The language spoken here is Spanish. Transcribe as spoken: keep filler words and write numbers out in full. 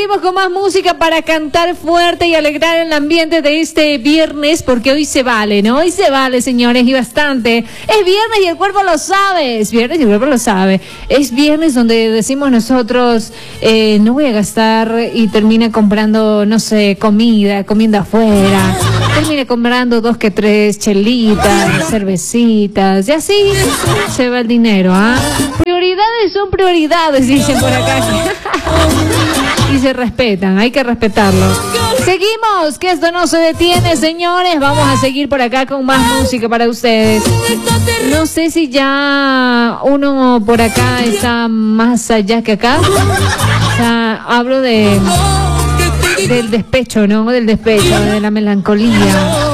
seguimos con más música para cantar fuerte y alegrar el ambiente de este viernes, porque hoy se vale, ¿no? Hoy se vale, señores, y bastante. Es viernes y el cuerpo lo sabe. Es viernes y el cuerpo lo sabe. Es viernes donde decimos nosotros, eh, no voy a gastar, y termina comprando, no sé, comida, comiendo afuera. Termina comprando dos que tres chelitas, cervecitas, y así se va el dinero, ¿ah? Prioridades son prioridades, dicen por acá. Y se respetan, hay que respetarlo. Seguimos, que esto no se detiene, señores. Vamos a seguir por acá con más música para ustedes. No sé si ya uno por acá está más allá que acá. O sea, hablo de del despecho, ¿no? Del despecho, de la melancolía.